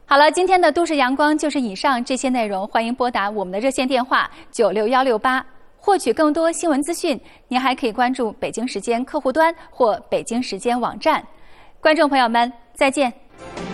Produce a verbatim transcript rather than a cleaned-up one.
好了，今天的都市阳光就是以上这些内容，欢迎拨打我们的热线电话九六幺六八，获取更多新闻资讯。您还可以关注北京时间客户端或北京时间网站。观众朋友们，再见。